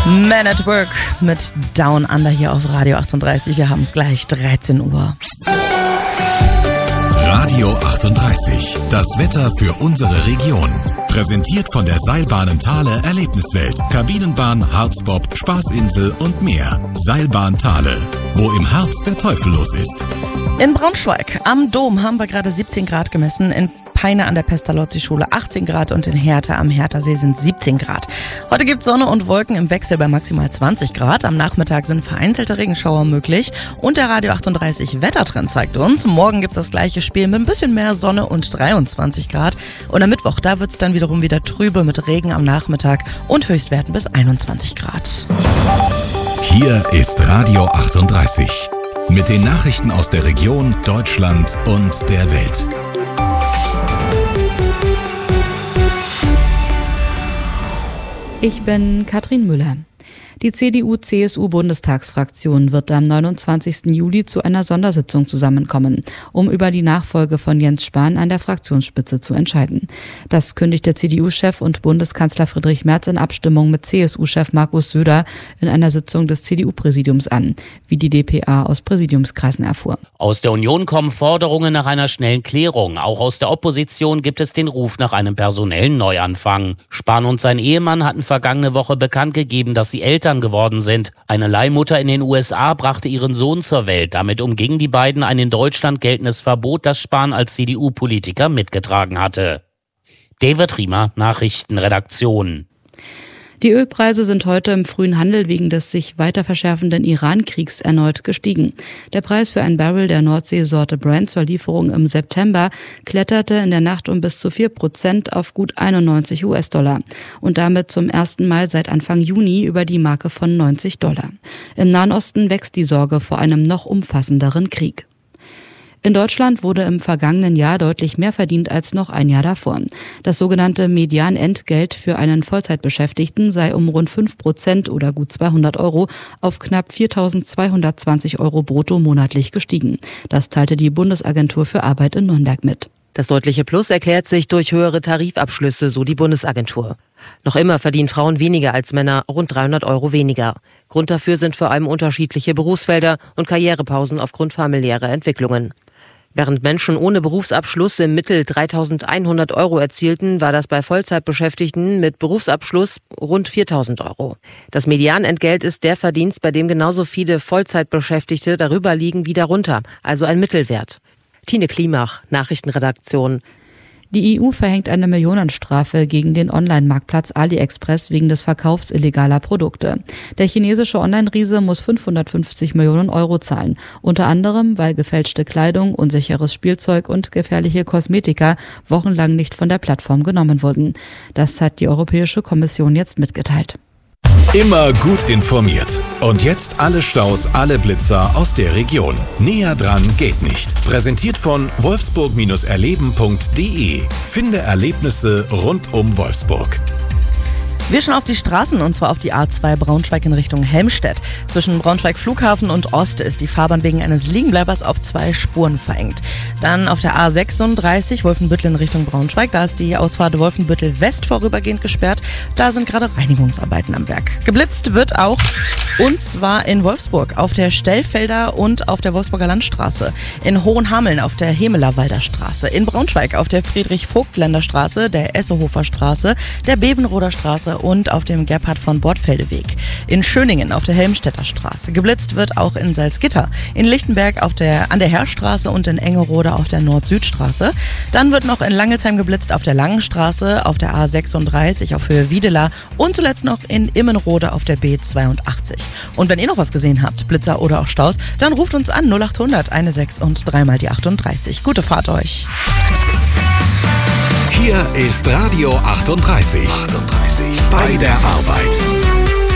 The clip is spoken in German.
Man at Work mit Down Under hier auf Radio 38. Wir haben es gleich 13 Uhr. Radio 38. Das Wetter für unsere Region. Präsentiert von der Seilbahnen Thale Erlebniswelt. Kabinenbahn, Harzbob, Spaßinsel und mehr. Seilbahn Thale. Wo im Harz der Teufel los ist. In Braunschweig am Dom haben wir gerade 17 Grad gemessen. In Peine an der Pestalozzi-Schule 18 Grad und in Hertha am Herthasee sind 17 Grad. Heute gibt es Sonne und Wolken im Wechsel bei maximal 20 Grad. Am Nachmittag sind vereinzelte Regenschauer möglich. Und der Radio 38 Wettertrend zeigt uns, morgen gibt es das gleiche Spiel mit ein bisschen mehr Sonne und 23 Grad. Und am Mittwoch, da wird es dann wiederum wieder trübe mit Regen am Nachmittag und Höchstwerten bis 21 Grad. Hier ist Radio 38. Mit den Nachrichten aus der Region, Deutschland und der Welt. Ich bin Katrin Müller. Die CDU-CSU-Bundestagsfraktion wird am 29. Juli zu einer Sondersitzung zusammenkommen, um über die Nachfolge von Jens Spahn an der Fraktionsspitze zu entscheiden. Das kündigte CDU-Chef und Bundeskanzler Friedrich Merz in Abstimmung mit CSU-Chef Markus Söder in einer Sitzung des CDU-Präsidiums an, wie die dpa aus Präsidiumskreisen erfuhr. Aus der Union kommen Forderungen nach einer schnellen Klärung. Auch aus der Opposition gibt es den Ruf nach einem personellen Neuanfang. Spahn und sein Ehemann hatten vergangene Woche bekannt gegeben, dass sie Eltern geworden sind. Eine Leihmutter in den USA brachte ihren Sohn zur Welt. Damit umgingen die beiden ein in Deutschland geltendes Verbot, das Spahn als CDU-Politiker mitgetragen hatte. David Riemer, Nachrichtenredaktion. Die Ölpreise sind heute im frühen Handel wegen des sich weiter verschärfenden Iran-Kriegs erneut gestiegen. Der Preis für ein Barrel der Nordsee-Sorte Brent zur Lieferung im September kletterte in der Nacht um bis zu 4% auf gut 91 US-Dollar und damit zum ersten Mal seit Anfang Juni über die Marke von $90. Im Nahen Osten wächst die Sorge vor einem noch umfassenderen Krieg. In Deutschland wurde im vergangenen Jahr deutlich mehr verdient als noch ein Jahr davor. Das sogenannte Medianentgelt für einen Vollzeitbeschäftigten sei um rund 5% oder gut 200 Euro auf knapp 4.220 Euro brutto monatlich gestiegen. Das teilte die Bundesagentur für Arbeit in Nürnberg mit. Das deutliche Plus erklärt sich durch höhere Tarifabschlüsse, so die Bundesagentur. Noch immer verdienen Frauen weniger als Männer, rund 300 Euro weniger. Grund dafür sind vor allem unterschiedliche Berufsfelder und Karrierepausen aufgrund familiärer Entwicklungen. Während Menschen ohne Berufsabschluss im Mittel 3.100 Euro erzielten, war das bei Vollzeitbeschäftigten mit Berufsabschluss rund 4.000 Euro. Das Medianentgelt ist der Verdienst, bei dem genauso viele Vollzeitbeschäftigte darüber liegen wie darunter, also ein Mittelwert. Tine Klimach, Nachrichtenredaktion. Die EU verhängt eine Millionenstrafe gegen den Online-Marktplatz AliExpress wegen des Verkaufs illegaler Produkte. Der chinesische Online-Riese muss 550 Millionen Euro zahlen, unter anderem, weil gefälschte Kleidung, unsicheres Spielzeug und gefährliche Kosmetika wochenlang nicht von der Plattform genommen wurden. Das hat die Europäische Kommission jetzt mitgeteilt. Immer gut informiert. Und jetzt alle Staus, alle Blitzer aus der Region. Näher dran geht nicht. Präsentiert von wolfsburg-erleben.de. Finde Erlebnisse rund um Wolfsburg. Wir schauen auf die Straßen und zwar auf die A2 Braunschweig in Richtung Helmstedt. Zwischen Braunschweig Flughafen und Ost ist die Fahrbahn wegen eines Liegenbleibers auf 2 Spuren verengt. Dann auf der A36 Wolfenbüttel in Richtung Braunschweig. Da ist die Ausfahrt Wolfenbüttel West vorübergehend gesperrt. Da sind gerade Reinigungsarbeiten am Werk. Geblitzt wird auch, und zwar in Wolfsburg auf der Stellfelder und auf der Wolfsburger Landstraße. In Hohenhameln auf der Hemelerwalder Straße. In Braunschweig auf der Friedrich-Vogt-Länder Straße, der Essehofer Straße, der Bevenroder Straße und auf dem Gebhard von Bortfelde-Weg. In Schöningen auf der Helmstedter Straße. Geblitzt wird auch in Salzgitter. In Lichtenberg an der Herrstraße und in Engerode auf der Nord-Süd-Straße. Dann wird noch in Langelsheim geblitzt auf der Langen Straße, auf der A36 auf Höhe Wiedela und zuletzt noch in Immenrode auf der B82. Und wenn ihr noch was gesehen habt, Blitzer oder auch Staus, dann ruft uns an 0800 16 und 3 mal die 38. Gute Fahrt euch. Hier ist Radio 38. Bei der Arbeit.